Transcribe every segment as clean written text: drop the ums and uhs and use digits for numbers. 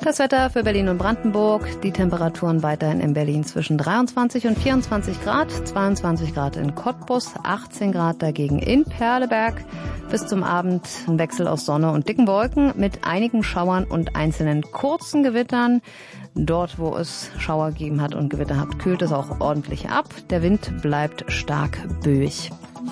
Das Wetter für Berlin und Brandenburg. Die Temperaturen weiterhin in Berlin zwischen 23 und 24 Grad, 22 Grad in Cottbus, 18 Grad dagegen in Perleberg. Bis zum Abend ein Wechsel aus Sonne und dicken Wolken mit einigen Schauern und einzelnen kurzen Gewittern. Dort, wo es Schauer gegeben hat und Gewitter hat, kühlt es auch ordentlich ab. Der Wind bleibt stark böig.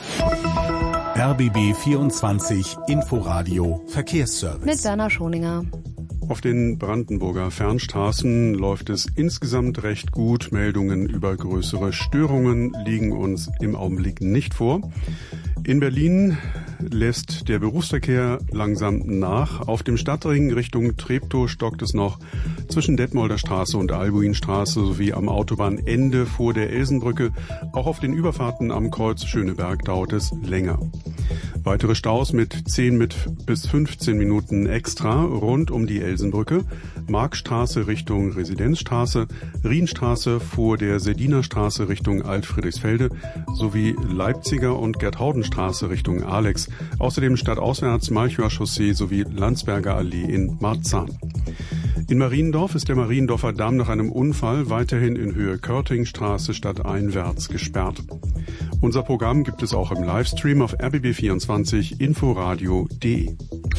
RBB 24 Inforadio Verkehrsservice. Mit Werner Schoninger. Auf den Brandenburger Fernstraßen läuft es insgesamt recht gut. Meldungen über größere Störungen liegen uns im Augenblick nicht vor. In Berlin lässt der Berufsverkehr langsam nach. Auf dem Stadtring Richtung Treptow stockt es noch zwischen Detmolder Straße und Albuinstraße sowie am Autobahnende vor der Elsenbrücke. Auch auf den Überfahrten am Kreuz Schöneberg dauert es länger. Weitere Staus mit 10 bis 15 Minuten extra rund um die Elsenbrücke, Markstraße Richtung Residenzstraße, Rienstraße vor der Sedinerstraße Richtung Altfriedrichsfelde sowie Leipziger und Gerthaudenstraße Richtung Alex. Außerdem stadtauswärts Malchower Chaussee sowie Landsberger Allee in Marzahn. In Mariendorf ist der Mariendorfer Damm nach einem Unfall weiterhin in Höhe Körtingstraße stadteinwärts gesperrt. Unser Programm gibt es auch im Livestream auf rbb24 inforadio.de.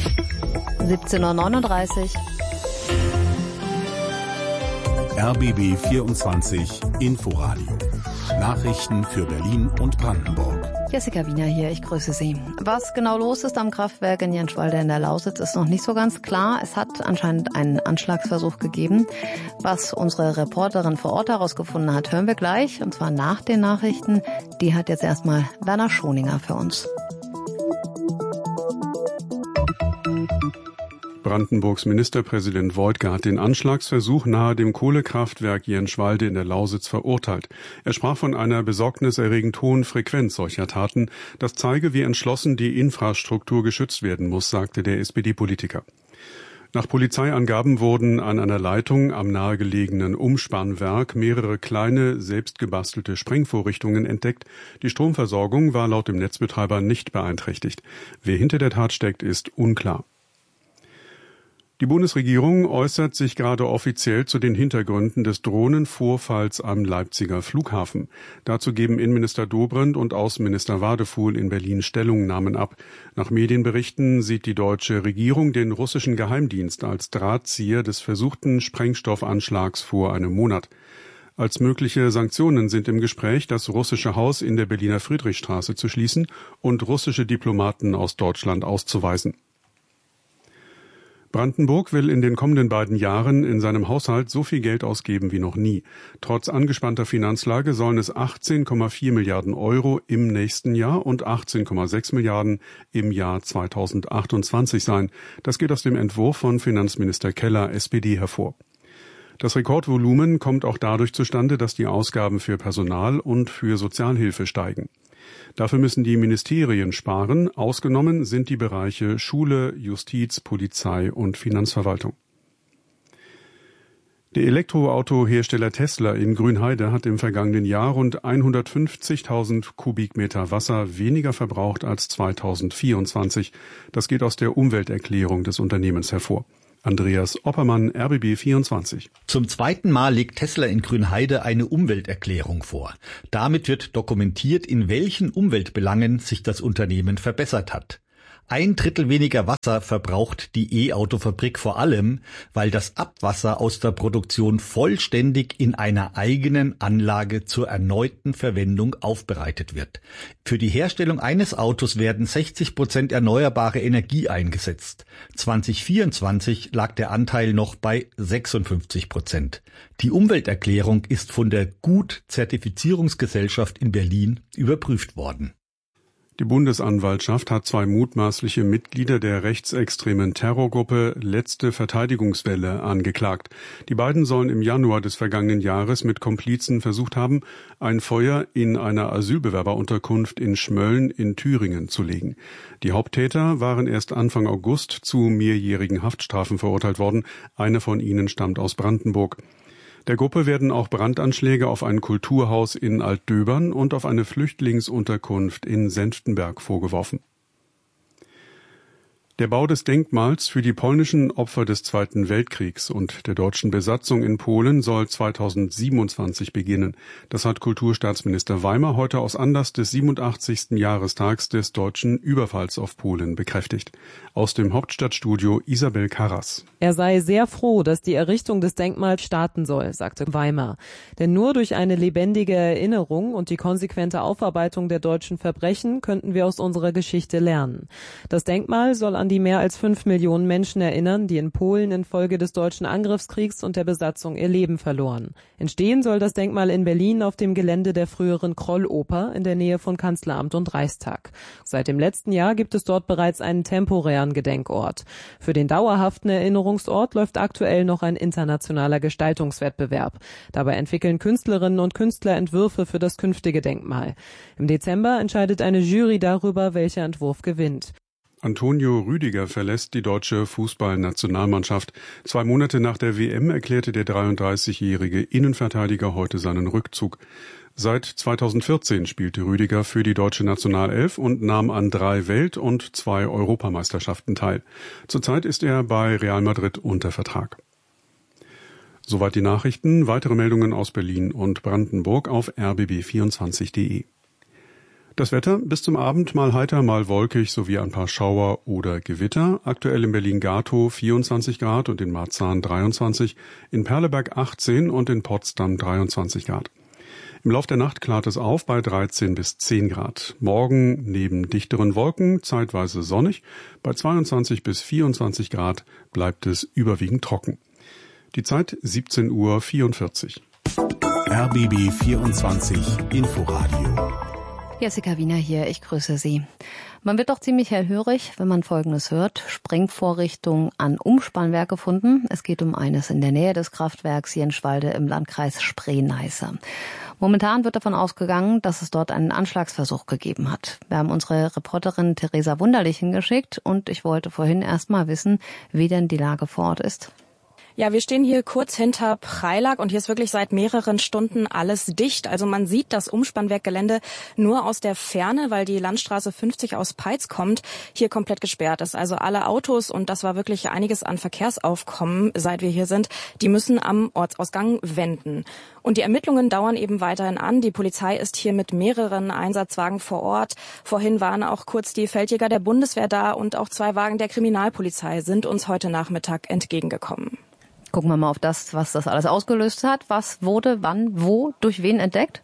17:39 Uhr. RBB 24 Inforadio. Nachrichten für Berlin und Brandenburg. Jessica Wiener hier, ich grüße Sie. Was genau los ist am Kraftwerk in Jenschwalde in der Lausitz, ist noch nicht so ganz klar. Es hat anscheinend einen Anschlagsversuch gegeben. Was unsere Reporterin vor Ort herausgefunden hat, hören wir gleich, und zwar nach den Nachrichten. Die hat jetzt erstmal Werner Schoninger für uns. Brandenburgs Ministerpräsident Woidke hat den Anschlagsversuch nahe dem Kohlekraftwerk Jenschwalde in der Lausitz verurteilt. Er sprach von einer besorgniserregend hohen Frequenz solcher Taten. Das zeige, wie entschlossen die Infrastruktur geschützt werden muss, sagte der SPD-Politiker. Nach Polizeiangaben wurden an einer Leitung am nahegelegenen Umspannwerk mehrere kleine, selbstgebastelte Sprengvorrichtungen entdeckt. Die Stromversorgung war laut dem Netzbetreiber nicht beeinträchtigt. Wer hinter der Tat steckt, ist unklar. Die Bundesregierung äußert sich gerade offiziell zu den Hintergründen des Drohnenvorfalls am Leipziger Flughafen. Dazu geben Innenminister Dobrindt und Außenminister Wadefuhl in Berlin Stellungnahmen ab. Nach Medienberichten sieht die deutsche Regierung den russischen Geheimdienst als Drahtzieher des versuchten Sprengstoffanschlags vor einem Monat. Als mögliche Sanktionen sind im Gespräch, das russische Haus in der Berliner Friedrichstraße zu schließen und russische Diplomaten aus Deutschland auszuweisen. Brandenburg will in den kommenden beiden Jahren in seinem Haushalt so viel Geld ausgeben wie noch nie. Trotz angespannter Finanzlage sollen es 18,4 Milliarden Euro im nächsten Jahr und 18,6 Milliarden im Jahr 2028 sein. Das geht aus dem Entwurf von Finanzminister Keller, SPD, hervor. Das Rekordvolumen kommt auch dadurch zustande, dass die Ausgaben für Personal und für Sozialhilfe steigen. Dafür müssen die Ministerien sparen. Ausgenommen sind die Bereiche Schule, Justiz, Polizei und Finanzverwaltung. Der Elektroautohersteller Tesla in Grünheide hat im vergangenen Jahr rund 150.000 Kubikmeter Wasser weniger verbraucht als 2024. Das geht aus der Umwelterklärung des Unternehmens hervor. Andreas Oppermann, RBB 24. Zum zweiten Mal legt Tesla in Grünheide eine Umwelterklärung vor. Damit wird dokumentiert, in welchen Umweltbelangen sich das Unternehmen verbessert hat. 1/3 weniger Wasser verbraucht die E-Auto-Fabrik vor allem, weil das Abwasser aus der Produktion vollständig in einer eigenen Anlage zur erneuten Verwendung aufbereitet wird. Für die Herstellung eines Autos werden 60% erneuerbare Energie eingesetzt. 2024 lag der Anteil noch bei 56%. Die Umwelterklärung ist von der Gut-Zertifizierungsgesellschaft in Berlin überprüft worden. Die Bundesanwaltschaft hat 2 mutmaßliche Mitglieder der rechtsextremen Terrorgruppe Letzte Verteidigungswelle angeklagt. Die beiden sollen im Januar des vergangenen Jahres mit Komplizen versucht haben, ein Feuer in einer Asylbewerberunterkunft in Schmölln in Thüringen zu legen. Die Haupttäter waren erst Anfang August zu mehrjährigen Haftstrafen verurteilt worden. Einer von ihnen stammt aus Brandenburg. Der Gruppe werden auch Brandanschläge auf ein Kulturhaus in Altdöbern und auf eine Flüchtlingsunterkunft in Senftenberg vorgeworfen. Der Bau des Denkmals für die polnischen Opfer des Zweiten Weltkriegs und der deutschen Besatzung in Polen soll 2027 beginnen. Das hat Kulturstaatsminister Weimer heute aus Anlass des 87. Jahrestags des deutschen Überfalls auf Polen bekräftigt. Aus dem Hauptstadtstudio Isabel Karras. Er sei sehr froh, dass die Errichtung des Denkmals starten soll, sagte Weimer. Denn nur durch eine lebendige Erinnerung und die konsequente Aufarbeitung der deutschen Verbrechen könnten wir aus unserer Geschichte lernen. Das Denkmal soll an die mehr als 5 Millionen Menschen erinnern, die in Polen infolge des deutschen Angriffskriegs und der Besatzung ihr Leben verloren. Entstehen soll das Denkmal in Berlin auf dem Gelände der früheren Krolloper in der Nähe von Kanzleramt und Reichstag. Seit dem letzten Jahr gibt es dort bereits einen temporären Gedenkort. Für den dauerhaften Erinnerungsort läuft aktuell noch ein internationaler Gestaltungswettbewerb. Dabei entwickeln Künstlerinnen und Künstler Entwürfe für das künftige Denkmal. Im Dezember entscheidet eine Jury darüber, welcher Entwurf gewinnt. Antonio Rüdiger verlässt die deutsche Fußballnationalmannschaft. 2 Monate nach der WM erklärte der 33-jährige Innenverteidiger heute seinen Rückzug. Seit 2014 spielte Rüdiger für die deutsche Nationalelf und nahm an 3 Welt- und 2 Europameisterschaften teil. Zurzeit ist er bei Real Madrid unter Vertrag. Soweit die Nachrichten. Weitere Meldungen aus Berlin und Brandenburg auf rbb24.de. Das Wetter bis zum Abend mal heiter, mal wolkig sowie ein paar Schauer oder Gewitter. Aktuell in Berlin-Gatow 24 Grad und in Marzahn 23, in Perleberg 18 und in Potsdam 23 Grad. Im Lauf der Nacht klart es auf bei 13 bis 10 Grad. Morgen neben dichteren Wolken zeitweise sonnig. Bei 22 bis 24 Grad bleibt es überwiegend trocken. Die Zeit 17:44 Uhr. RBB 24 Inforadio. Jessica Wiener hier, ich grüße Sie. Man wird doch ziemlich hellhörig, wenn man Folgendes hört. Sprengvorrichtungen an Umspannwerk gefunden. Es geht um eines in der Nähe des Kraftwerks Jenschwalde im Landkreis Spree-Neiße. Momentan wird davon ausgegangen, dass es dort einen Anschlagsversuch gegeben hat. Wir haben unsere Reporterin Theresa Wunderlich hingeschickt und ich wollte vorhin erst mal wissen, wie denn die Lage vor Ort ist. Ja, wir stehen hier kurz hinter Preilack und hier ist wirklich seit mehreren Stunden alles dicht. Also man sieht das Umspannwerkgelände nur aus der Ferne, weil die Landstraße 50 aus Peitz kommt, hier komplett gesperrt ist. Also alle Autos, und das war wirklich einiges an Verkehrsaufkommen, seit wir hier sind, die müssen am Ortsausgang wenden. Und die Ermittlungen dauern eben weiterhin an. Die Polizei ist hier mit mehreren Einsatzwagen vor Ort. Vorhin waren auch kurz die Feldjäger der Bundeswehr da und auch 2 Wagen der Kriminalpolizei sind uns heute Nachmittag entgegengekommen. Gucken wir mal auf das, was das alles ausgelöst hat. Was wurde, wann, wo, durch wen entdeckt?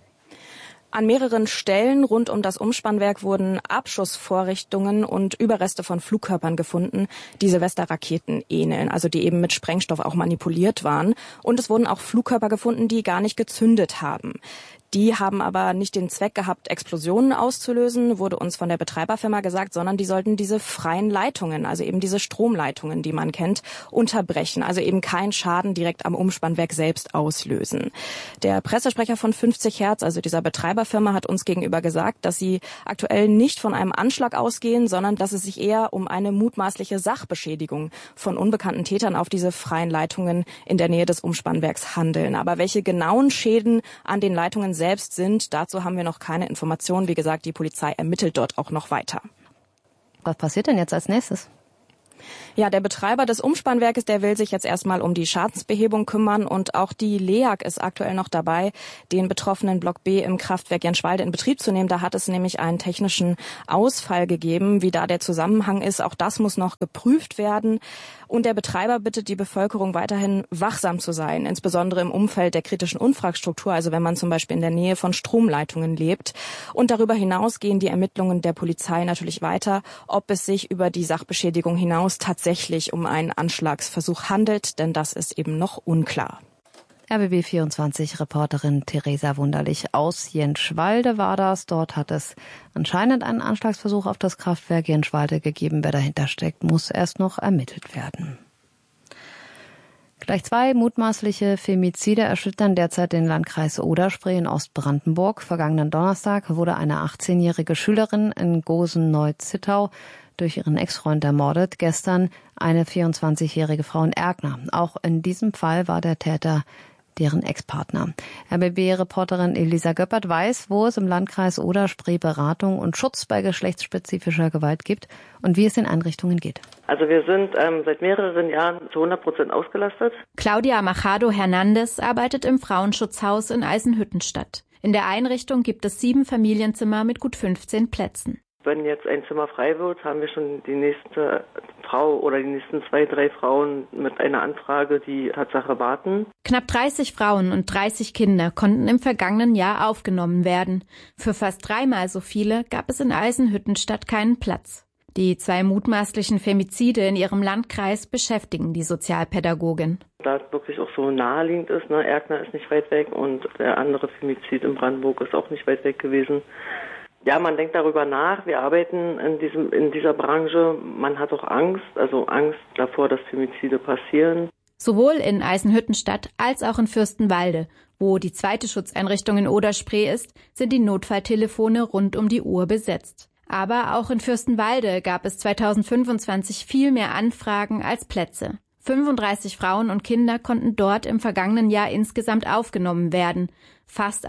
An mehreren Stellen rund um das Umspannwerk wurden Abschussvorrichtungen und Überreste von Flugkörpern gefunden, die Silvesterraketen ähneln, also die eben mit Sprengstoff auch manipuliert waren. Und es wurden auch Flugkörper gefunden, die gar nicht gezündet haben. Die haben aber nicht den Zweck gehabt, Explosionen auszulösen, wurde uns von der Betreiberfirma gesagt, sondern die sollten diese freien Leitungen, also eben diese Stromleitungen, die man kennt, unterbrechen. Also eben keinen Schaden direkt am Umspannwerk selbst auslösen. Der Pressesprecher von 50 Hertz, also dieser Betreiberfirma, hat uns gegenüber gesagt, dass sie aktuell nicht von einem Anschlag ausgehen, sondern dass es sich eher um eine mutmaßliche Sachbeschädigung von unbekannten Tätern auf diese freien Leitungen in der Nähe des Umspannwerks handeln. Aber welche genauen Schäden an den Leitungen selbst sind, dazu haben wir noch keine Informationen. Wie gesagt, die Polizei ermittelt dort auch noch weiter. Was passiert denn jetzt als nächstes? Ja, der Betreiber des Umspannwerkes, der will sich jetzt erstmal um die Schadensbehebung kümmern und auch die LEAG ist aktuell noch dabei, den betroffenen Block B im Kraftwerk Jenschwalde in Betrieb zu nehmen. Da hat es nämlich einen technischen Ausfall gegeben. Wie da der Zusammenhang ist, auch das muss noch geprüft werden. Und der Betreiber bittet die Bevölkerung weiterhin wachsam zu sein, insbesondere im Umfeld der kritischen Infrastruktur, also wenn man zum Beispiel in der Nähe von Stromleitungen lebt. Und darüber hinaus gehen die Ermittlungen der Polizei natürlich weiter, ob es sich über die Sachbeschädigung hinaus tatsächlich um einen Anschlagsversuch handelt, denn das ist eben noch unklar. RBB24-Reporterin Theresa Wunderlich aus Jenschwalde war das. Dort hat es anscheinend einen Anschlagsversuch auf das Kraftwerk Jenschwalde gegeben. Wer dahinter steckt, muss erst noch ermittelt werden. Gleich 2 mutmaßliche Femizide erschüttern derzeit den Landkreis Oder-Spree in Ostbrandenburg. Vergangenen Donnerstag wurde eine 18-jährige Schülerin in Gosen-Neu-Zittau durch ihren Ex-Freund ermordet. Gestern eine 24-jährige Frau in Erkner. Auch in diesem Fall war der Täter deren Ex-Partner. RBB-Reporterin Elisa Göppert weiß, wo es im Landkreis Oder-Spree Beratung und Schutz bei geschlechtsspezifischer Gewalt gibt und wie es den Einrichtungen geht. Also wir sind seit mehreren Jahren zu 100% ausgelastet. Claudia Machado Hernandez arbeitet im Frauenschutzhaus in Eisenhüttenstadt. In der Einrichtung gibt es 7 Familienzimmer mit gut 15 Plätzen. Wenn jetzt ein Zimmer frei wird, haben wir schon die nächste Frau oder die nächsten 2, 3 Frauen mit einer Anfrage, die Tatsache warten. Knapp 30 Frauen und 30 Kinder konnten im vergangenen Jahr aufgenommen werden. Für fast 3-mal so viele gab es in Eisenhüttenstadt keinen Platz. Die 2 mutmaßlichen Femizide in ihrem Landkreis beschäftigen die Sozialpädagogin. Da es wirklich auch so naheliegend ist, Erkner ist nicht weit weg und der andere Femizid in Brandenburg ist auch nicht weit weg gewesen. Ja, man denkt darüber nach. Wir arbeiten in dieser Branche. Man hat auch Angst davor, dass Femizide passieren. Sowohl in Eisenhüttenstadt als auch in Fürstenwalde, wo die zweite Schutzeinrichtung in Oder-Spree ist, sind die Notfalltelefone rund um die Uhr besetzt. Aber auch in Fürstenwalde gab es 2025 viel mehr Anfragen als Plätze. 35 Frauen und Kinder konnten dort im vergangenen Jahr insgesamt aufgenommen werden. Fast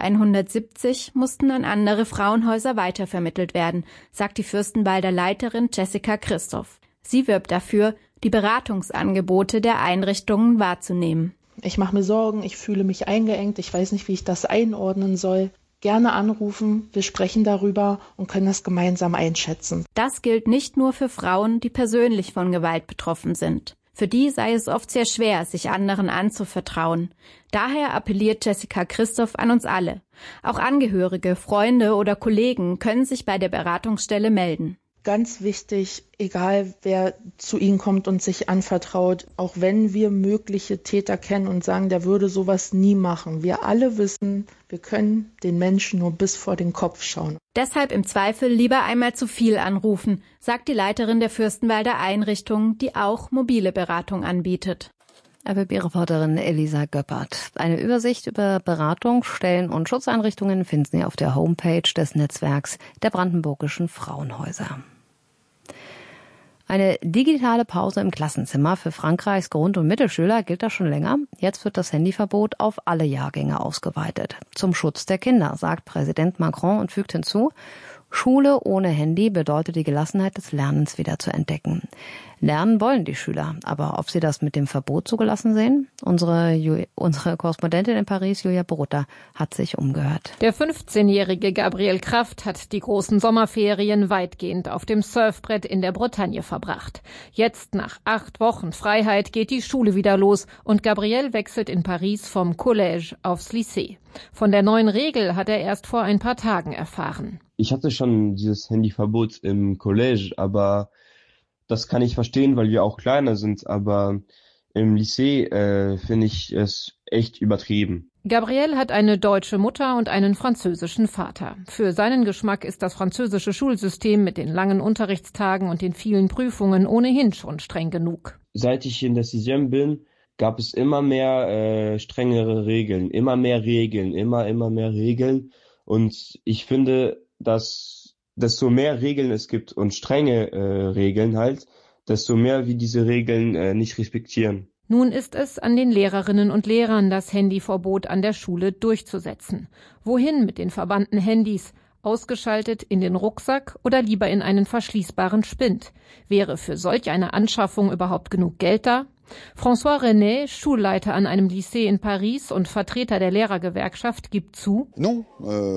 170 mussten an andere Frauenhäuser weitervermittelt werden, sagt die Fürstenwalder Leiterin Jessica Christoph. Sie wirbt dafür, die Beratungsangebote der Einrichtungen wahrzunehmen. Ich mache mir Sorgen, ich fühle mich eingeengt, ich weiß nicht, wie ich das einordnen soll. Gerne anrufen, wir sprechen darüber und können das gemeinsam einschätzen. Das gilt nicht nur für Frauen, die persönlich von Gewalt betroffen sind. Für die sei es oft sehr schwer, sich anderen anzuvertrauen. Daher appelliert Jessica Christoph an uns alle. Auch Angehörige, Freunde oder Kollegen können sich bei der Beratungsstelle melden. Ganz wichtig, egal wer zu Ihnen kommt und sich anvertraut, auch wenn wir mögliche Täter kennen und sagen, der würde sowas nie machen. Wir alle wissen, wir können den Menschen nur bis vor den Kopf schauen. Deshalb im Zweifel lieber einmal zu viel anrufen, sagt die Leiterin der Fürstenwalder Einrichtung, die auch mobile Beratung anbietet. RBB-Reporterin Elisa Göppert. Eine Übersicht über Beratung, Stellen und Schutzeinrichtungen finden Sie auf der Homepage des Netzwerks der brandenburgischen Frauenhäuser. Eine digitale Pause im Klassenzimmer für Frankreichs Grund- und Mittelschüler gilt das schon länger. Jetzt wird das Handyverbot auf alle Jahrgänge ausgeweitet. Zum Schutz der Kinder, sagt Präsident Macron und fügt hinzu, Schule ohne Handy bedeutet die Gelassenheit des Lernens wieder zu entdecken. Lernen wollen die Schüler, aber ob sie das mit dem Verbot zugelassen sehen? Unsere Korrespondentin in Paris, Julia Borutta, hat sich umgehört. Der 15-jährige Gabriel Kraft hat die großen Sommerferien weitgehend auf dem Surfbrett in der Bretagne verbracht. Jetzt, nach 8 Wochen Freiheit, geht die Schule wieder los und Gabriel wechselt in Paris vom Collège aufs Lycée. Von der neuen Regel hat er erst vor ein paar Tagen erfahren. Ich hatte schon dieses Handyverbot im Collège, aber das kann ich verstehen, weil wir auch kleiner sind. Aber im Lycée finde ich es echt übertrieben. Gabriel hat eine deutsche Mutter und einen französischen Vater. Für seinen Geschmack ist das französische Schulsystem mit den langen Unterrichtstagen und den vielen Prüfungen ohnehin schon streng genug. Seit ich in der 6. bin, gab es immer mehr strengere Regeln, immer mehr Regeln. Und ich finde, dass desto mehr Regeln es gibt und strenge Regeln halt, desto mehr wir diese Regeln nicht respektieren. Nun ist es an den Lehrerinnen und Lehrern, das Handyverbot an der Schule durchzusetzen. Wohin mit den verbannten Handys? Ausgeschaltet in den Rucksack oder lieber in einen verschließbaren Spind? Wäre für solch eine Anschaffung überhaupt genug Geld da? François René, Schulleiter an einem Lycée in Paris und Vertreter der Lehrergewerkschaft, gibt zu: Nein,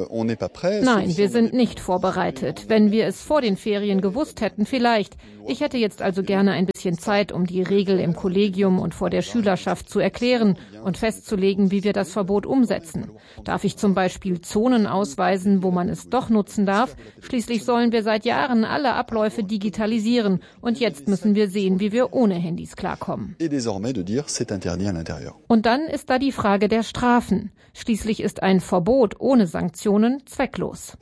wir sind nicht vorbereitet. Wenn wir es vor den Ferien gewusst hätten, vielleicht. Ich hätte jetzt also gerne ein bisschen Zeit, um die Regel im Kollegium und vor der Schülerschaft zu erklären und festzulegen, wie wir das Verbot umsetzen. Darf ich zum Beispiel Zonen ausweisen, wo man es doch nutzen darf? Schließlich sollen wir seit Jahren alle Abläufe digitalisieren und jetzt müssen wir sehen, wie wir ohne Handys klarkommen. Und dann ist da die Frage der Strafen. Schließlich ist ein Verbot ohne Sanktionen zwecklos.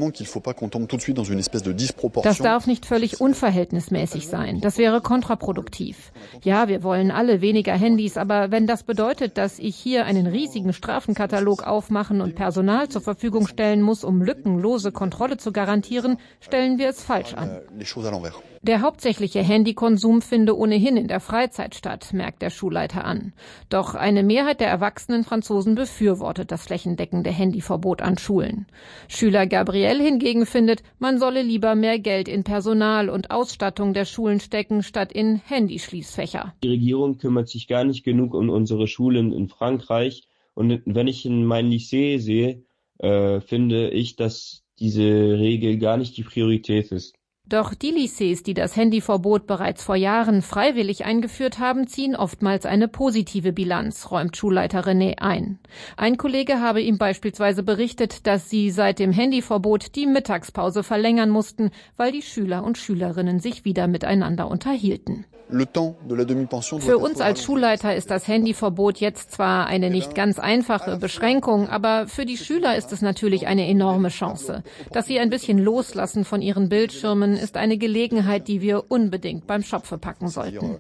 Das darf nicht völlig unverhältnismäßig sein. Das wäre kontraproduktiv. Ja, wir wollen alle weniger Handys, aber wenn das bedeutet, dass ich hier einen riesigen Strafenkatalog aufmachen und Personal zur Verfügung stellen muss, um lückenlose Kontrolle zu garantieren, stellen wir es falsch an. Der hauptsächliche Handykonsum finde ohnehin in der Freizeit statt, merkt der Schulleiter an. Doch eine Mehrheit der erwachsenen Franzosen befürwortet das flächendeckende Handyverbot an Schulen. Schüler Gabriel hingegen findet, man solle lieber mehr Geld in Personal und Ausstattung der Schulen stecken, statt in Handyschließfächer. Die Regierung kümmert sich gar nicht genug um unsere Schulen in Frankreich. Und wenn ich in mein Lycée sehe, finde ich, dass diese Regel gar nicht die Priorität ist. Doch die Lycées, die das Handyverbot bereits vor Jahren freiwillig eingeführt haben, ziehen oftmals eine positive Bilanz, räumt Schulleiter René ein. Ein Kollege habe ihm beispielsweise berichtet, dass sie seit dem Handyverbot die Mittagspause verlängern mussten, weil die Schüler und Schülerinnen sich wieder miteinander unterhielten. Für uns als Schulleiter ist das Handyverbot jetzt zwar eine nicht ganz einfache Beschränkung, aber für die Schüler ist es natürlich eine enorme Chance. Dass sie ein bisschen loslassen von ihren Bildschirmen, ist eine Gelegenheit, die wir unbedingt beim Schopfe packen sollten.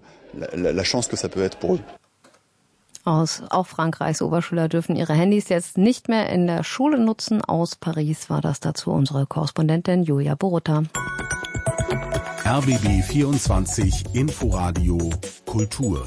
Auch Frankreichs Oberschüler dürfen ihre Handys jetzt nicht mehr in der Schule nutzen. Aus Paris war das dazu unsere Korrespondentin Julia Borutta. RBB 24 Inforadio Kultur.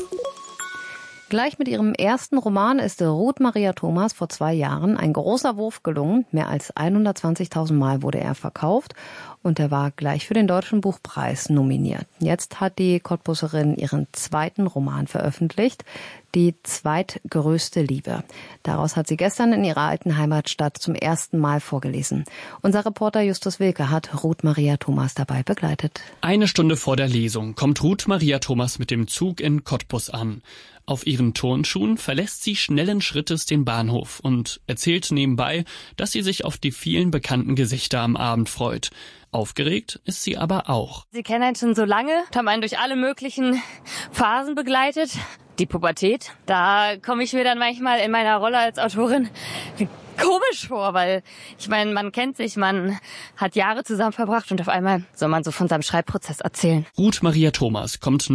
Gleich mit ihrem ersten Roman ist Ruth Maria Thomas vor 2 Jahren ein großer Wurf gelungen. Mehr als 120.000 Mal wurde er verkauft und er war gleich für den Deutschen Buchpreis nominiert. Jetzt hat die Cottbusserin ihren zweiten Roman veröffentlicht, Die zweitgrößte Liebe. Daraus hat sie gestern in ihrer alten Heimatstadt zum ersten Mal vorgelesen. Unser Reporter Justus Wilke hat Ruth Maria Thomas dabei begleitet. 1 Stunde vor der Lesung kommt Ruth Maria Thomas mit dem Zug in Cottbus an. Auf ihren Turnschuhen verlässt sie schnellen Schrittes den Bahnhof und erzählt nebenbei, dass sie sich auf die vielen bekannten Gesichter am Abend freut. Aufgeregt ist sie aber auch. Sie kennen einen schon so lange, haben einen durch alle möglichen Phasen begleitet. Die Pubertät, da komme ich mir dann manchmal in meiner Rolle als Autorin komisch vor, weil ich meine, man kennt sich, man hat Jahre zusammen verbracht und auf einmal soll man so von seinem Schreibprozess erzählen. Ruth Maria Thomas kommt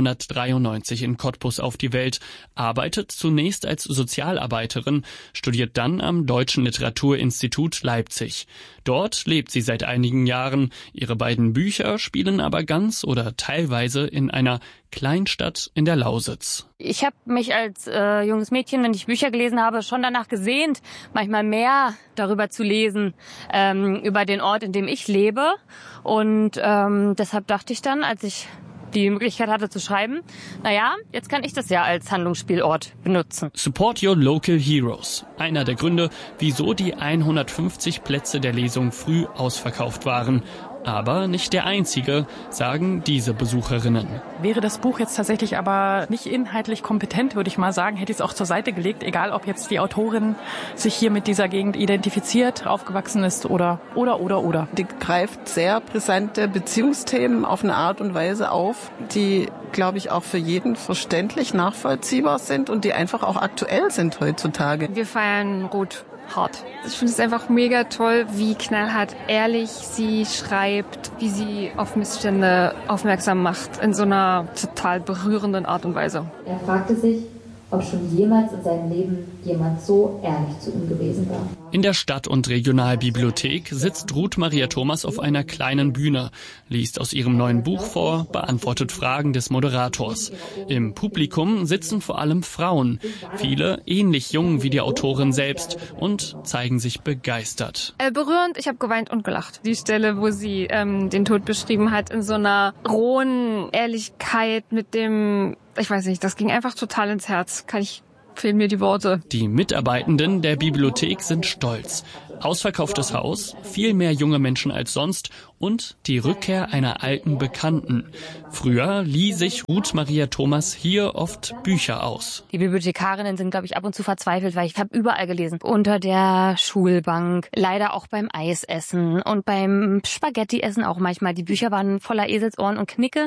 1993 in Cottbus auf die Welt, arbeitet zunächst als Sozialarbeiterin, studiert dann am Deutschen Literaturinstitut Leipzig. Dort lebt sie seit einigen Jahren. Ihre beiden Bücher spielen aber ganz oder teilweise in einer Kleinstadt in der Lausitz. Ich habe mich als junges Mädchen, wenn ich Bücher gelesen habe, schon danach gesehnt, manchmal mehr darüber zu lesen, über den Ort, in dem ich lebe. Und deshalb dachte ich dann, als ich die Möglichkeit hatte zu schreiben, naja, jetzt kann ich das ja als Handlungsspielort benutzen. Support Your Local Heroes. Einer der Gründe, wieso die 150 Plätze der Lesung früh ausverkauft waren. Aber nicht der einzige, sagen diese Besucherinnen. Wäre das Buch jetzt tatsächlich aber nicht inhaltlich kompetent, würde ich mal sagen, hätte ich es auch zur Seite gelegt, egal ob jetzt die Autorin sich hier mit dieser Gegend identifiziert, aufgewachsen ist oder. Die greift sehr brisante Beziehungsthemen auf eine Art und Weise auf, die, glaube ich, auch für jeden verständlich nachvollziehbar sind und die einfach auch aktuell sind heutzutage. Wir feiern Ruth hart. Ich finde es einfach mega toll, wie knallhart ehrlich sie schreibt, wie sie auf Missstände aufmerksam macht, in so einer total berührenden Art und Weise. Er fragte sich, ob schon jemals in seinem Leben jemand so ehrlich zu ihm gewesen war. In der Stadt- und Regionalbibliothek sitzt Ruth Maria Thomas auf einer kleinen Bühne, liest aus ihrem neuen Buch vor, beantwortet Fragen des Moderators. Im Publikum sitzen vor allem Frauen, viele ähnlich jung wie die Autorin selbst und zeigen sich begeistert. Berührend, ich habe geweint und gelacht. Die Stelle, wo sie den Tod beschrieben hat, in so einer rohen Ehrlichkeit mit dem, ich weiß nicht, das ging einfach total ins Herz. Fehlen mir die Worte. Die Mitarbeitenden der Bibliothek sind stolz. Ausverkauftes Haus, viel mehr junge Menschen als sonst und die Rückkehr einer alten Bekannten. Früher lieh sich Ruth Maria Thomas hier oft Bücher aus. Die Bibliothekarinnen sind, glaube ich, ab und zu verzweifelt, weil ich habe überall gelesen. Unter der Schulbank, leider auch beim Eisessen und beim Spaghettieessen auch manchmal. Die Bücher waren voller Eselsohren und Knicke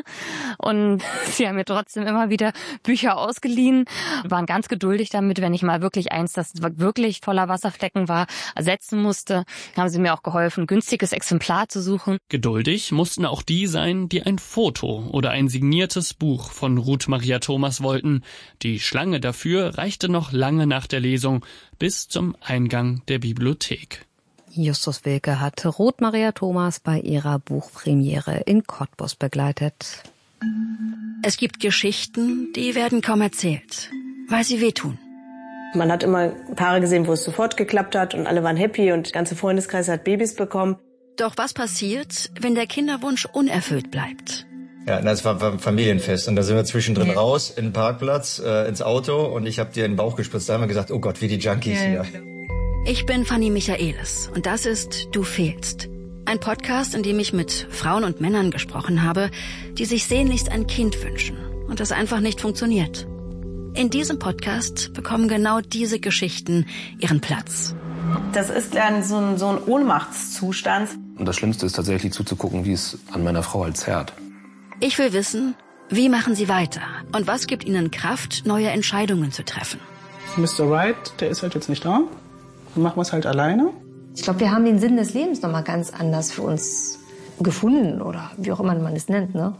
und sie haben mir trotzdem immer wieder Bücher ausgeliehen. Waren ganz geduldig damit, wenn ich mal wirklich eins, das wirklich voller Wasserflecken war, ersetzen musste, haben sie mir auch geholfen, ein günstiges Exemplar zu suchen. Geduldig mussten auch die sein, die ein Foto oder ein signiertes Buch von Ruth Maria Thomas wollten. Die Schlange dafür reichte noch lange nach der Lesung bis zum Eingang der Bibliothek. Justus Wilke hat Ruth Maria Thomas bei ihrer Buchpremiere in Cottbus begleitet. Es gibt Geschichten, die werden kaum erzählt, weil sie wehtun. Man hat immer Paare gesehen, wo es sofort geklappt hat und alle waren happy und der ganze Freundeskreis hat Babys bekommen. Doch was passiert, wenn der Kinderwunsch unerfüllt bleibt? Ja, das war ein Familienfest und da sind wir zwischendrin raus, in den Parkplatz, ins Auto und ich habe dir in den Bauch gespritzt. Da haben wir gesagt, oh Gott, wie die Junkies hier. Ich bin Fanny Michaelis und das ist Du fehlst. Ein Podcast, in dem ich mit Frauen und Männern gesprochen habe, die sich sehnlichst ein Kind wünschen und das einfach nicht funktioniert. In diesem Podcast bekommen genau diese Geschichten ihren Platz. Das ist so ein Ohnmachtszustand. Und das Schlimmste ist tatsächlich zuzugucken, wie es an meiner Frau halt zerrt. Ich will wissen, wie machen sie weiter und was gibt ihnen Kraft, neue Entscheidungen zu treffen. Mr. Right, der ist halt jetzt nicht da. Dann machen wir es halt alleine. Ich glaube, wir haben den Sinn des Lebens noch mal ganz anders für uns gefunden oder wie auch immer man es nennt, ne?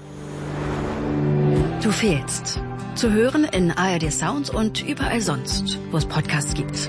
Du fehlst. Zu hören in ARD Sounds und überall sonst, wo es Podcasts gibt.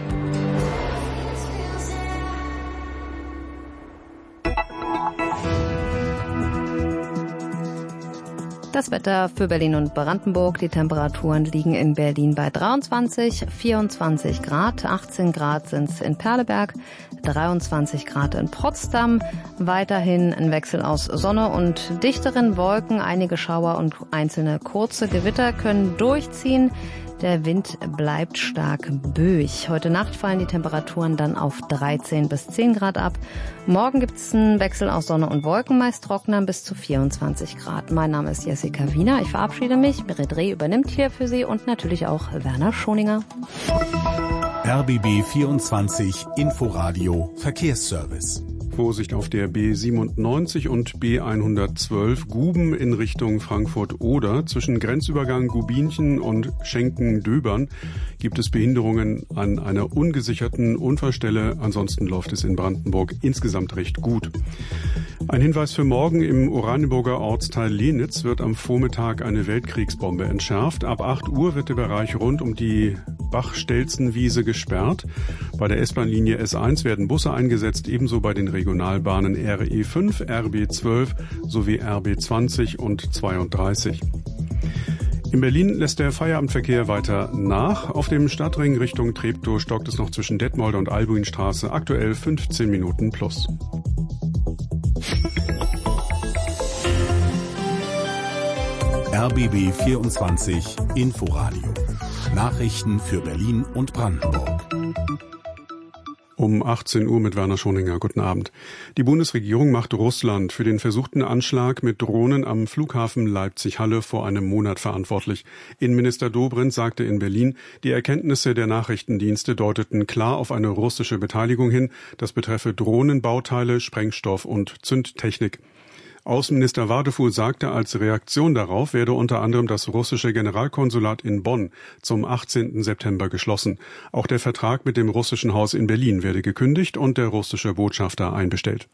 Das Wetter für Berlin und Brandenburg. Die Temperaturen liegen in Berlin bei 23, 24 Grad, 18 Grad sind es in Perleberg, 23 Grad in Potsdam. Weiterhin ein Wechsel aus Sonne und dichteren Wolken. Einige Schauer und einzelne kurze Gewitter können durchziehen. Der Wind bleibt stark böig. Heute Nacht fallen die Temperaturen dann auf 13 bis 10 Grad ab. Morgen gibt es einen Wechsel aus Sonne und Wolken, meist trockener bis zu 24 Grad. Mein Name ist Jessica Wiener. Ich verabschiede mich. Miret Reh übernimmt hier für Sie und natürlich auch Werner Schoninger. RBB 24 Inforadio Verkehrsservice. Vorsicht auf der B97 und B112 Guben in Richtung Frankfurt-Oder. Zwischen Grenzübergang Gubinchen und Schenken-Döbern gibt es Behinderungen an einer ungesicherten Unfallstelle. Ansonsten läuft es in Brandenburg insgesamt recht gut. Ein Hinweis für morgen: im Oranienburger Ortsteil Lenitz wird am Vormittag eine Weltkriegsbombe entschärft. Ab 8 Uhr wird der Bereich rund um die Bach-Stelzenwiese gesperrt. Bei der S-Bahn-Linie S1 werden Busse eingesetzt, ebenso bei den Regionalbahnen RE5, RB12 sowie RB20 und 32. In Berlin lässt der Feierabendverkehr weiter nach. Auf dem Stadtring Richtung Treptow stockt es noch zwischen Detmolder und Albuinstraße, aktuell 15 Minuten plus. RBB 24 Inforadio. Nachrichten für Berlin und Brandenburg. Um 18 Uhr mit Werner Schoninger. Guten Abend. Die Bundesregierung macht Russland für den versuchten Anschlag mit Drohnen am Flughafen Leipzig-Halle vor einem Monat verantwortlich. Innenminister Dobrindt sagte in Berlin, die Erkenntnisse der Nachrichtendienste deuteten klar auf eine russische Beteiligung hin. Das betreffe Drohnenbauteile, Sprengstoff und Zündtechnik. Außenminister Wadefuhl sagte, als Reaktion darauf werde unter anderem das russische Generalkonsulat in Bonn zum 18. September geschlossen. Auch der Vertrag mit dem russischen Haus in Berlin werde gekündigt und der russische Botschafter einbestellt.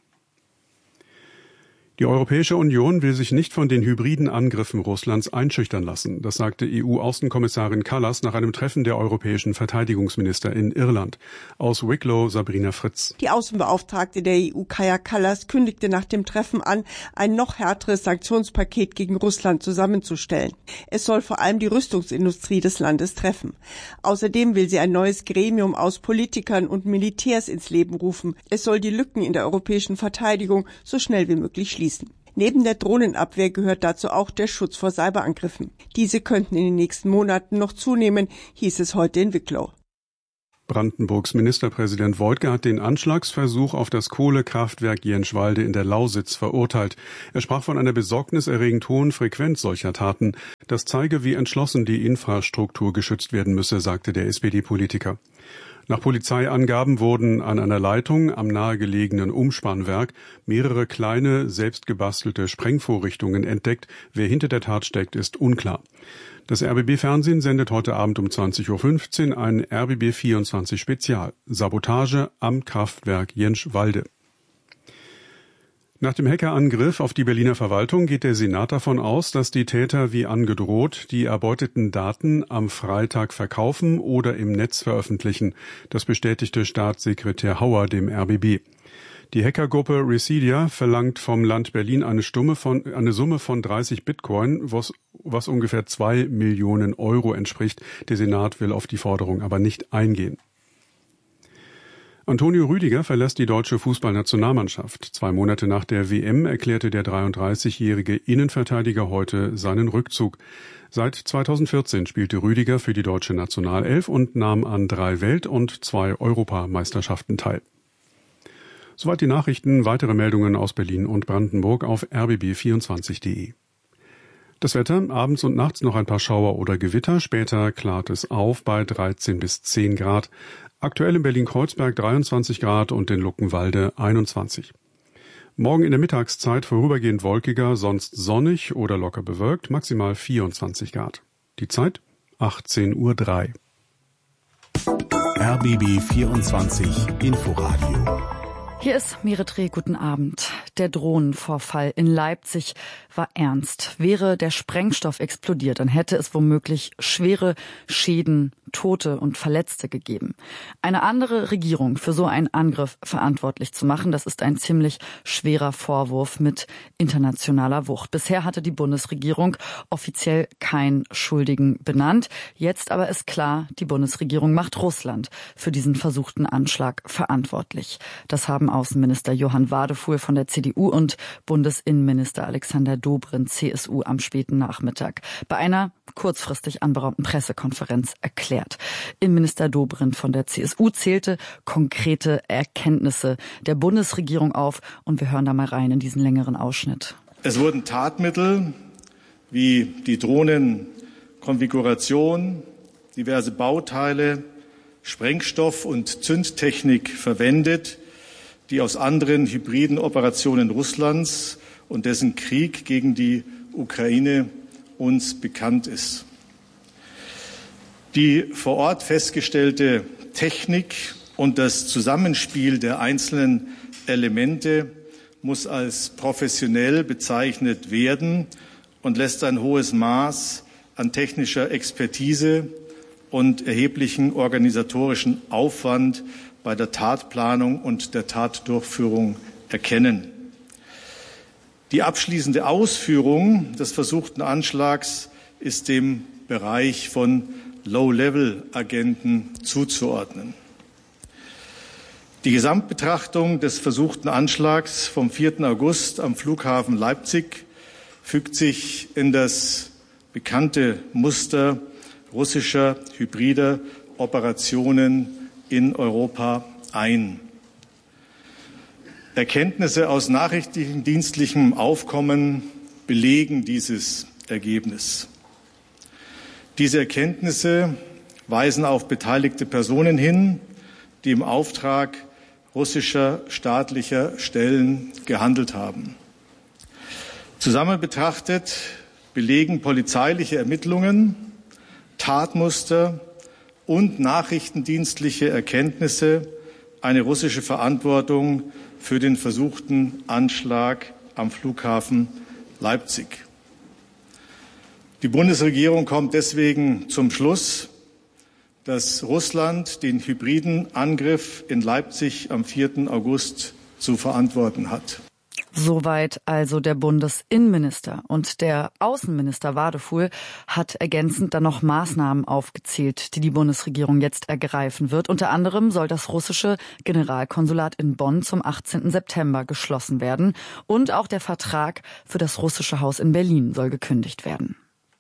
Die Europäische Union will sich nicht von den hybriden Angriffen Russlands einschüchtern lassen. Das sagte EU-Außenkommissarin Kallas nach einem Treffen der europäischen Verteidigungsminister in Irland. Aus Wicklow Sabrina Fritz. Die Außenbeauftragte der EU, Kaja Kallas, kündigte nach dem Treffen an, ein noch härteres Sanktionspaket gegen Russland zusammenzustellen. Es soll vor allem die Rüstungsindustrie des Landes treffen. Außerdem will sie ein neues Gremium aus Politikern und Militärs ins Leben rufen. Es soll die Lücken in der europäischen Verteidigung so schnell wie möglich schließen. Neben der Drohnenabwehr gehört dazu auch der Schutz vor Cyberangriffen. Diese könnten in den nächsten Monaten noch zunehmen, hieß es heute in Wicklow. Brandenburgs Ministerpräsident Woidke hat den Anschlagsversuch auf das Kohlekraftwerk Jenschwalde in der Lausitz verurteilt. Er sprach von einer besorgniserregend hohen Frequenz solcher Taten. Das zeige, wie entschlossen die Infrastruktur geschützt werden müsse, sagte der SPD-Politiker. Nach Polizeiangaben wurden an einer Leitung am nahegelegenen Umspannwerk mehrere kleine, selbstgebastelte Sprengvorrichtungen entdeckt. Wer hinter der Tat steckt, ist unklar. Das RBB-Fernsehen sendet heute Abend um 20.15 Uhr ein RBB 24 Spezial. Sabotage am Kraftwerk Jenschwalde. Nach dem Hackerangriff auf die Berliner Verwaltung geht der Senat davon aus, dass die Täter wie angedroht die erbeuteten Daten am Freitag verkaufen oder im Netz veröffentlichen. Das bestätigte Staatssekretär Hauer dem RBB. Die Hackergruppe Residia verlangt vom Land Berlin eine Summe von 30 Bitcoin, was ungefähr 2 Millionen Euro entspricht. Der Senat will auf die Forderung aber nicht eingehen. Antonio Rüdiger verlässt die deutsche Fußballnationalmannschaft. 2 Monate nach der WM erklärte der 33-jährige Innenverteidiger heute seinen Rückzug. Seit 2014 spielte Rüdiger für die deutsche Nationalelf und nahm an 3 Welt- und 2 Europameisterschaften teil. Soweit die Nachrichten. Weitere Meldungen aus Berlin und Brandenburg auf rbb24.de. Das Wetter, abends und nachts noch ein paar Schauer oder Gewitter, später klart es auf bei 13 bis 10 Grad. Aktuell in Berlin-Kreuzberg 23 Grad und in Luckenwalde 21. Morgen in der Mittagszeit vorübergehend wolkiger, sonst sonnig oder locker bewölkt, maximal 24 Grad. Die Zeit 18:03 Uhr. RBB 24 Inforadio. Hier ist Meretre, guten Abend. Der Drohnenvorfall in Leipzig war ernst. Wäre der Sprengstoff explodiert, dann hätte es womöglich schwere Schäden, Tote und Verletzte gegeben. Eine andere Regierung für so einen Angriff verantwortlich zu machen, das ist ein ziemlich schwerer Vorwurf mit internationaler Wucht. Bisher hatte die Bundesregierung offiziell keinen Schuldigen benannt. Jetzt aber ist klar, die Bundesregierung macht Russland für diesen versuchten Anschlag verantwortlich. Das haben Außenminister Johann Wadefuhl von der CDU und Bundesinnenminister Alexander Dobrindt, CSU, am späten Nachmittag bei einer kurzfristig anberaumten Pressekonferenz erklärt. Innenminister Dobrindt von der CSU zählte konkrete Erkenntnisse der Bundesregierung auf und wir hören da mal rein in diesen längeren Ausschnitt. Es wurden Tatmittel wie die Drohnenkonfiguration, diverse Bauteile, Sprengstoff und Zündtechnik verwendet, die aus anderen hybriden Operationen Russlands und dessen Krieg gegen die Ukraine uns bekannt ist. Die vor Ort festgestellte Technik und das Zusammenspiel der einzelnen Elemente muss als professionell bezeichnet werden und lässt ein hohes Maß an technischer Expertise und erheblichen organisatorischen Aufwand bei der Tatplanung und der Tatdurchführung erkennen. Die abschließende Ausführung des versuchten Anschlags ist dem Bereich von Low-Level-Agenten zuzuordnen. Die Gesamtbetrachtung des versuchten Anschlags vom 4. August am Flughafen Leipzig fügt sich in das bekannte Muster russischer hybrider Operationen in Europa ein. Erkenntnisse aus nachrichtendienstlichem Aufkommen belegen dieses Ergebnis. Diese Erkenntnisse weisen auf beteiligte Personen hin, die im Auftrag russischer staatlicher Stellen gehandelt haben. Zusammen betrachtet belegen polizeiliche Ermittlungen, Tatmuster und nachrichtendienstliche Erkenntnisse eine russische Verantwortung für den versuchten Anschlag am Flughafen Leipzig. Die Bundesregierung kommt deswegen zum Schluss, dass Russland den hybriden Angriff in Leipzig am 4. August zu verantworten hat. Soweit also der Bundesinnenminister. Und der Außenminister Wadefuhl hat ergänzend dann noch Maßnahmen aufgezählt, die die Bundesregierung jetzt ergreifen wird. Unter anderem soll das russische Generalkonsulat in Bonn zum 18. September geschlossen werden. Und auch der Vertrag für das russische Haus in Berlin soll gekündigt werden.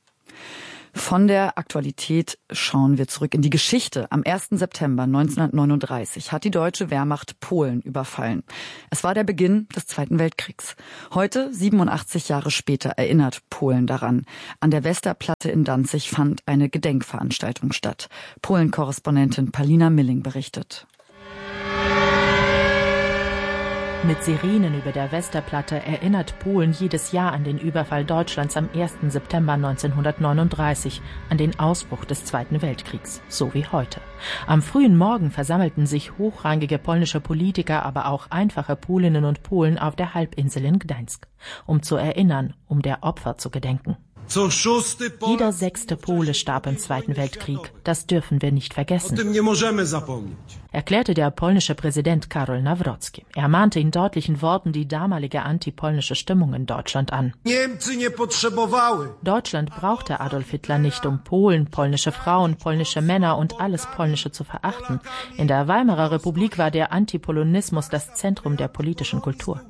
Von der Aktualität schauen wir zurück in die Geschichte. Am 1. September 1939 hat die deutsche Wehrmacht Polen überfallen. Es war der Beginn des Zweiten Weltkriegs. Heute, 87 Jahre später, erinnert Polen daran. An der Westerplatte in Danzig fand eine Gedenkveranstaltung statt. Polen-Korrespondentin Palina Milling berichtet. Mit Sirenen über der Westerplatte erinnert Polen jedes Jahr an den Überfall Deutschlands am 1. September 1939, an den Ausbruch des Zweiten Weltkriegs, so wie heute. Am frühen Morgen versammelten sich hochrangige polnische Politiker, aber auch einfache Polinnen und Polen auf der Halbinsel in Gdańsk, um zu erinnern, um der Opfer zu gedenken. Jeder 6. Pole starb im Zweiten Weltkrieg. Das dürfen wir nicht vergessen, erklärte der polnische Präsident Karol Nawrocki. Er mahnte in deutlichen Worten die damalige antipolnische Stimmung in Deutschland an. Deutschland brauchte Adolf Hitler nicht, um Polen, polnische Frauen, polnische Männer und alles Polnische zu verachten. In der Weimarer Republik war der Antipolonismus das Zentrum der politischen Kultur.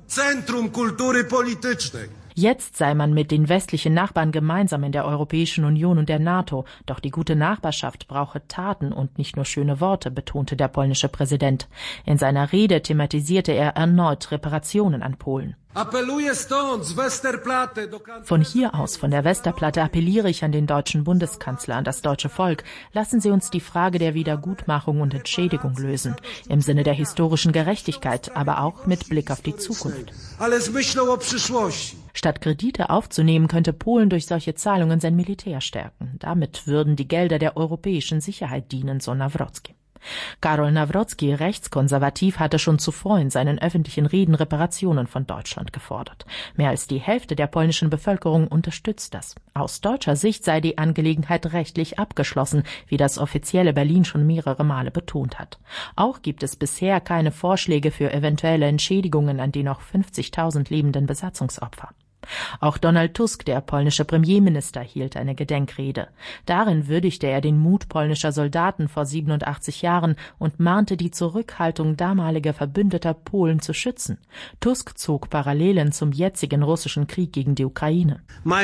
Jetzt sei man mit den westlichen Nachbarn gemeinsam in der Europäischen Union und der NATO. Doch die gute Nachbarschaft brauche Taten und nicht nur schöne Worte, betonte der polnische Präsident. In seiner Rede thematisierte er erneut Reparationen an Polen. Von hier aus, von der Westerplatte, appelliere ich an den deutschen Bundeskanzler, an das deutsche Volk. Lassen Sie uns die Frage der Wiedergutmachung und Entschädigung lösen. Im Sinne der historischen Gerechtigkeit, aber auch mit Blick auf die Zukunft. Statt Kredite aufzunehmen, könnte Polen durch solche Zahlungen sein Militär stärken. Damit würden die Gelder der europäischen Sicherheit dienen, so Nawrocki. Karol Nawrocki, rechtskonservativ, hatte schon zuvor in seinen öffentlichen Reden Reparationen von Deutschland gefordert. Mehr als die Hälfte der polnischen Bevölkerung unterstützt das. Aus deutscher Sicht sei die Angelegenheit rechtlich abgeschlossen, wie das offizielle Berlin schon mehrere Male betont hat. Auch gibt es bisher keine Vorschläge für eventuelle Entschädigungen an die noch 50.000 lebenden Besatzungsopfer. Auch Donald Tusk, der polnische Premierminister, hielt eine Gedenkrede. Darin würdigte er den Mut polnischer Soldaten vor 87 Jahren und mahnte die Zurückhaltung damaliger Verbündeter Polen zu schützen. Tusk zog Parallelen zum jetzigen russischen Krieg gegen die Ukraine.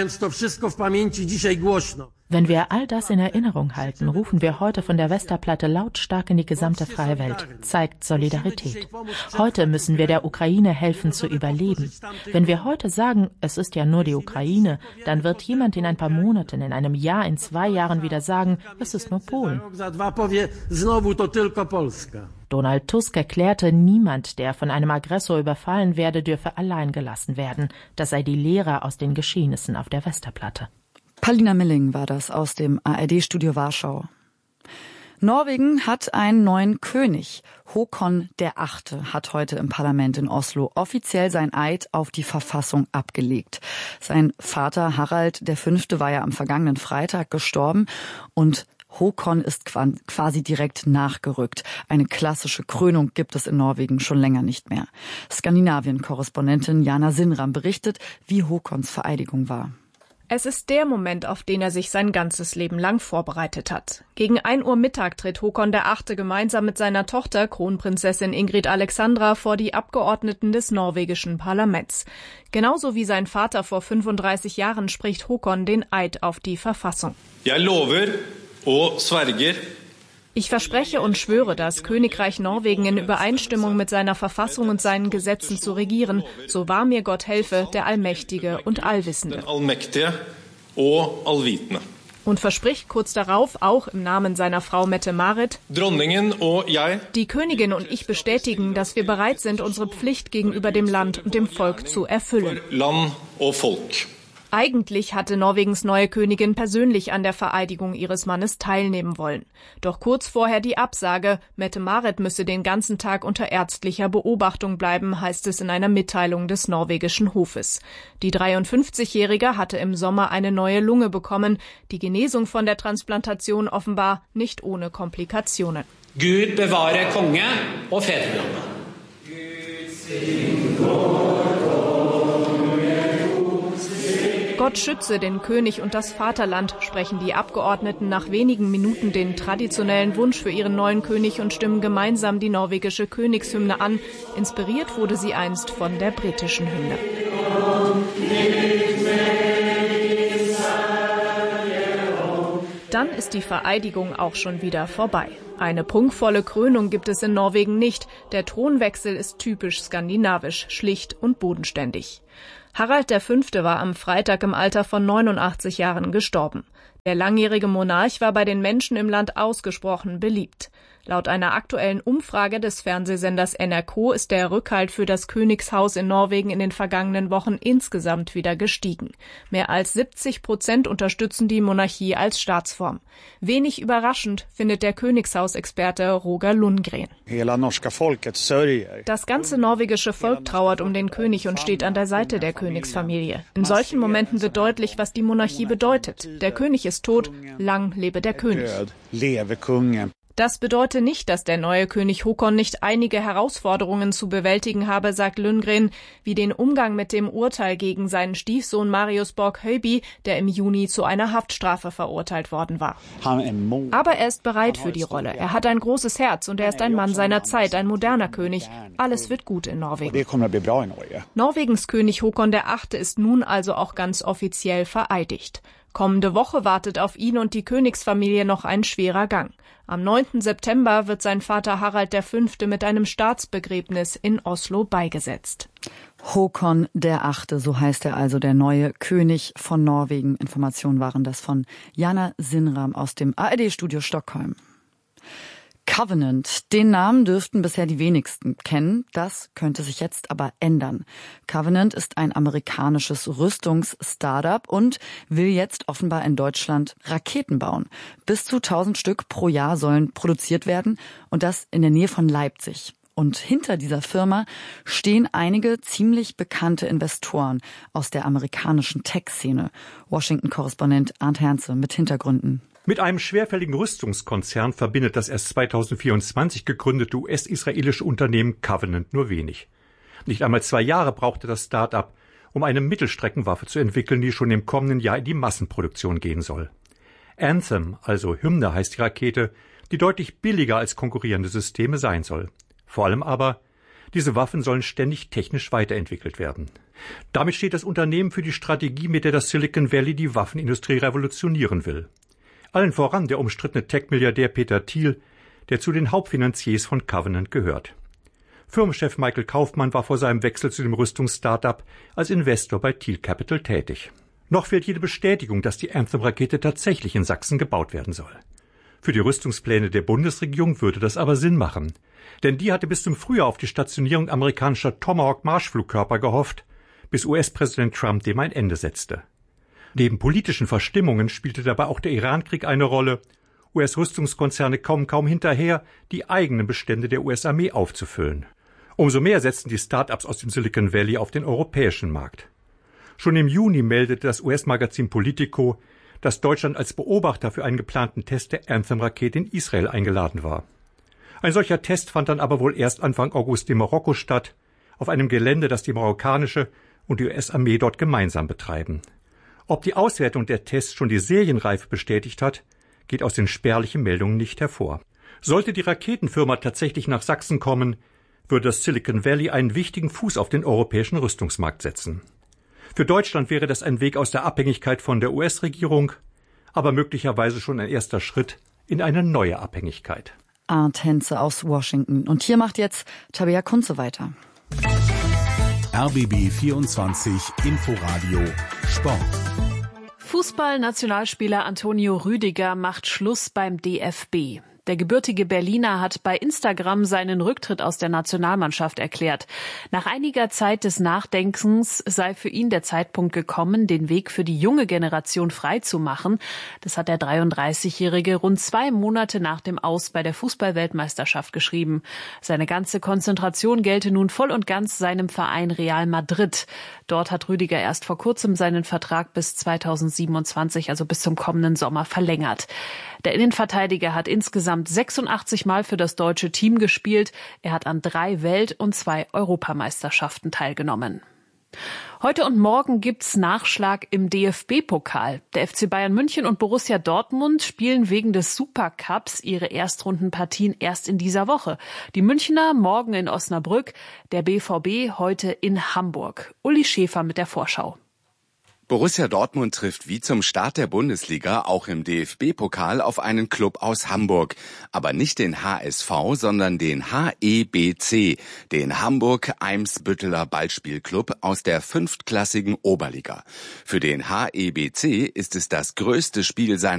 Wenn wir all das in Erinnerung halten, rufen wir heute von der Westerplatte lautstark in die gesamte freie Welt. Zeigt Solidarität. Heute müssen wir der Ukraine helfen zu überleben. Wenn wir heute sagen, es ist ja nur die Ukraine, dann wird jemand in ein paar Monaten, in einem Jahr, in 2 Jahren wieder sagen, es ist nur Polen. Donald Tusk erklärte, niemand, der von einem Aggressor überfallen werde, dürfe allein gelassen werden. Das sei die Lehre aus den Geschehnissen auf der Westerplatte. Paulina Milling war das aus dem ARD-Studio Warschau. Norwegen hat einen neuen König. Håkon VIII. Hat heute im Parlament in Oslo offiziell sein Eid auf die Verfassung abgelegt. Sein Vater Harald V. war ja am vergangenen Freitag gestorben und Håkon ist quasi direkt nachgerückt. Eine klassische Krönung gibt es in Norwegen schon länger nicht mehr. Skandinavien-Korrespondentin Jana Sinram berichtet, wie Håkons Vereidigung war. Es ist der Moment, auf den er sich sein ganzes Leben lang vorbereitet hat. Gegen 1 Uhr Mittag tritt Håkon VIII. Gemeinsam mit seiner Tochter, Kronprinzessin Ingrid Alexandra, vor die Abgeordneten des norwegischen Parlaments. Genauso wie sein Vater vor 35 Jahren spricht Håkon den Eid auf die Verfassung. Jeg lover og sverger. Ich verspreche und schwöre, das Königreich Norwegen in Übereinstimmung mit seiner Verfassung und seinen Gesetzen zu regieren. So wahr mir Gott helfe, der Allmächtige und Allwissende. Und verspricht kurz darauf, auch im Namen seiner Frau Mette-Marit, die Königin und ich bestätigen, dass wir bereit sind, unsere Pflicht gegenüber dem Land und dem Volk zu erfüllen. Eigentlich hatte Norwegens neue Königin persönlich an der Vereidigung ihres Mannes teilnehmen wollen. Doch kurz vorher die Absage, Mette-Marit müsse den ganzen Tag unter ärztlicher Beobachtung bleiben, heißt es in einer Mitteilung des norwegischen Hofes. Die 53-Jährige hatte im Sommer eine neue Lunge bekommen. Die Genesung von der Transplantation offenbar nicht ohne Komplikationen. Gud bewahre Konge og Fedreland. Gott schütze den König und das Vaterland, sprechen die Abgeordneten nach wenigen Minuten den traditionellen Wunsch für ihren neuen König und stimmen gemeinsam die norwegische Königshymne an. Inspiriert wurde sie einst von der britischen Hymne. Dann ist die Vereidigung auch schon wieder vorbei. Eine prunkvolle Krönung gibt es in Norwegen nicht. Der Thronwechsel ist typisch skandinavisch, schlicht und bodenständig. Harald V. war am Freitag im Alter von 89 Jahren gestorben. Der langjährige Monarch war bei den Menschen im Land ausgesprochen beliebt. Laut einer aktuellen Umfrage des Fernsehsenders NRK ist der Rückhalt für das Königshaus in Norwegen in den vergangenen Wochen insgesamt wieder gestiegen. Mehr als 70% unterstützen die Monarchie als Staatsform. Wenig überraschend findet der Königshausexperte Roger Lundgren. Das ganze norwegische Volk trauert um den König und steht an der Seite der Königsfamilie. In solchen Momenten wird deutlich, was die Monarchie bedeutet. Der König ist tot, lang lebe der König. Das bedeutet nicht, dass der neue König Håkon nicht einige Herausforderungen zu bewältigen habe, sagt Lundgren, wie den Umgang mit dem Urteil gegen seinen Stiefsohn Marius Borg-Høiby, der im Juni zu einer Haftstrafe verurteilt worden war. Aber er ist bereit für die Rolle. Er hat ein großes Herz und er ist ein Mann seiner Zeit, ein moderner König. Alles wird gut in Norwegen. Norwegens König Håkon VIII. Ist nun also auch ganz offiziell vereidigt. Kommende Woche wartet auf ihn und die Königsfamilie noch ein schwerer Gang. Am 9. September wird sein Vater Harald V. mit einem Staatsbegräbnis in Oslo beigesetzt. Håkon VIII., so heißt er also, der neue König von Norwegen. Informationen waren das von Jana Sinram aus dem ARD-Studio Stockholm. Covenant, den Namen dürften bisher die wenigsten kennen, das könnte sich jetzt aber ändern. Covenant ist ein amerikanisches Rüstungs-Startup und will jetzt offenbar in Deutschland Raketen bauen. Bis zu 1000 Stück pro Jahr sollen produziert werden und das in der Nähe von Leipzig. Und hinter dieser Firma stehen einige ziemlich bekannte Investoren aus der amerikanischen Tech-Szene. Washington-Korrespondent Arndt Hernze mit Hintergründen. Mit einem schwerfälligen Rüstungskonzern verbindet das erst 2024 gegründete US-israelische Unternehmen Covenant nur wenig. Nicht einmal 2 Jahre brauchte das Start-up, um eine Mittelstreckenwaffe zu entwickeln, die schon im kommenden Jahr in die Massenproduktion gehen soll. Anthem, also Hymne heißt die Rakete, die deutlich billiger als konkurrierende Systeme sein soll. Vor allem aber, diese Waffen sollen ständig technisch weiterentwickelt werden. Damit steht das Unternehmen für die Strategie, mit der das Silicon Valley die Waffenindustrie revolutionieren will. Allen voran der umstrittene Tech-Milliardär Peter Thiel, der zu den Hauptfinanziers von Covenant gehört. Firmenchef Michael Kaufmann war vor seinem Wechsel zu dem Rüstungsstartup als Investor bei Thiel Capital tätig. Noch fehlt jede Bestätigung, dass die Anthem-Rakete tatsächlich in Sachsen gebaut werden soll. Für die Rüstungspläne der Bundesregierung würde das aber Sinn machen. Denn die hatte bis zum Frühjahr auf die Stationierung amerikanischer Tomahawk-Marschflugkörper gehofft, bis US-Präsident Trump dem ein Ende setzte. Neben politischen Verstimmungen spielte dabei auch der Irankrieg eine Rolle. US-Rüstungskonzerne kommen kaum hinterher, die eigenen Bestände der US-Armee aufzufüllen. Umso mehr setzten die Start-ups aus dem Silicon Valley auf den europäischen Markt. Schon im Juni meldete das US-Magazin Politico, dass Deutschland als Beobachter für einen geplanten Test der Anthem-Rakete in Israel eingeladen war. Ein solcher Test fand dann aber wohl erst Anfang August in Marokko statt, auf einem Gelände, das die marokkanische und die US-Armee dort gemeinsam betreiben. Ob die Auswertung der Tests schon die Serienreife bestätigt hat, geht aus den spärlichen Meldungen nicht hervor. Sollte die Raketenfirma tatsächlich nach Sachsen kommen, würde das Silicon Valley einen wichtigen Fuß auf den europäischen Rüstungsmarkt setzen. Für Deutschland wäre das ein Weg aus der Abhängigkeit von der US-Regierung, aber möglicherweise schon ein erster Schritt in eine neue Abhängigkeit. Arndt Hernze aus Washington. Und hier macht jetzt Tabea Kunze weiter. RBB 24 Inforadio Sport. Fußball-Nationalspieler Antonio Rüdiger macht Schluss beim DFB. Der gebürtige Berliner hat bei Instagram seinen Rücktritt aus der Nationalmannschaft erklärt. Nach einiger Zeit des Nachdenkens sei für ihn der Zeitpunkt gekommen, den Weg für die junge Generation freizumachen. Das hat der 33-Jährige rund 2 Monate nach dem Aus bei der Fußball-Weltmeisterschaft geschrieben. Seine ganze Konzentration gelte nun voll und ganz seinem Verein Real Madrid. Dort hat Rüdiger erst vor kurzem seinen Vertrag bis 2027, also bis zum kommenden Sommer, verlängert. Der Innenverteidiger hat insgesamt 86 Mal für das deutsche Team gespielt. Er hat an 3 Welt- und 2 Europameisterschaften teilgenommen. Heute und morgen gibt's Nachschlag im DFB-Pokal. Der FC Bayern München und Borussia Dortmund spielen wegen des Supercups ihre Erstrundenpartien erst in dieser Woche. Die Münchner morgen in Osnabrück, der BVB heute in Hamburg. Uli Schäfer mit der Vorschau. Borussia Dortmund trifft wie zum Start der Bundesliga auch im DFB-Pokal auf einen Club aus Hamburg. Aber nicht den HSV, sondern den HEBC, den Hamburg-Eimsbütteler Ballspielclub aus der 5. klassigen Oberliga. Für den HEBC ist es das größte Spiel seiner